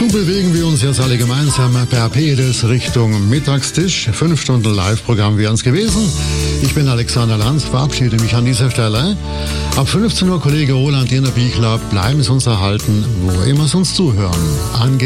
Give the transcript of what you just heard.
So bewegen wir uns jetzt alle gemeinsam per Pedis Richtung Mittagstisch. 5 Stunden Live-Programm wären es gewesen. Ich bin Alexander Lanz, verabschiede mich an dieser Stelle. Ab 15 Uhr Kollege Roland Diener-Bichler, bleiben Sie uns erhalten, wo immer Sie uns zuhören.